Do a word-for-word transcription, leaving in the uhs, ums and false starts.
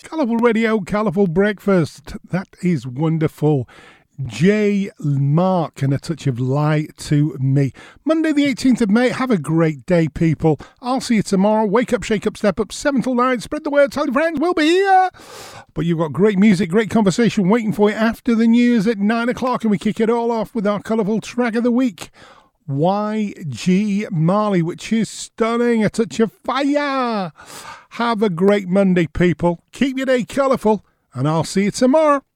Colourful Radio, Colourful Breakfast. That is wonderful. J. Mark and A Touch of Lie to Me. Monday the eighteenth of May. Have a great day, people. I'll see you tomorrow. Wake up, shake up, step up, seven till nine. Spread the word, tell your friends, we'll be here. But you've got great music, great conversation waiting for you after the news at nine o'clock, and we kick it all off with our colourful track of the week. Y G Marley, which is stunning. A Touch of Fire. Have a great Monday, people. Keep your day colourful, and I'll see you tomorrow.